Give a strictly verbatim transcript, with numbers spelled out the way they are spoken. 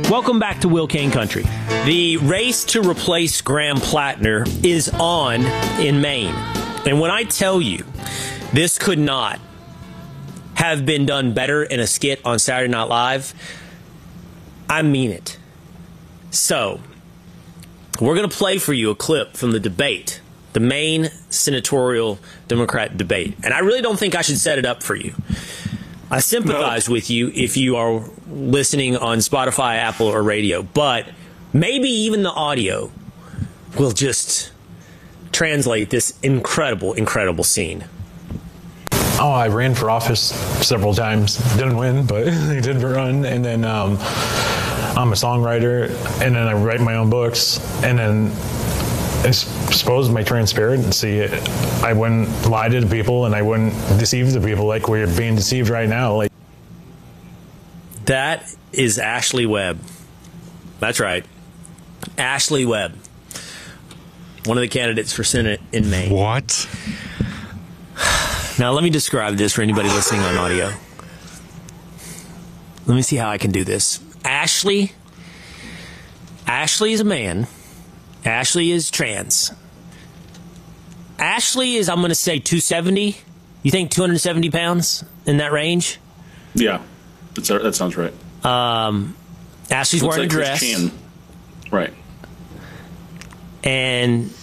Welcome back to Will Kane Country. The race to replace Graham Plattner is on in Maine. And when I tell you this could not have been done better in a skit on Saturday Night Live, I mean it. So, we're going to play for you a clip from the debate, the Maine senatorial Democrat debate. And I really don't think I should set it up for you. I sympathize no. with you if you are listening on Spotify, Apple, or radio, but maybe even the audio will just translate this incredible, incredible scene. Oh, I ran for office several times. Didn't win, but I did run. And then um, I'm a songwriter, and then I write my own books. And then I suppose my transparency, I wouldn't lie to the people, and I wouldn't deceive the people like we're being deceived right now. Like that is Ashley Webb. That's right. Ashley Webb. One of the candidates for Senate in Maine. What? Now, let me describe this for anybody listening on audio. Let me see how I can do this. Ashley, Ashley is a man. Ashley is trans. Ashley is, I'm going to say, two seventy. You think two hundred seventy pounds in that range? Yeah, that's, that sounds right. Um, Ashley's Looks wearing like a dress. Christian. Right. And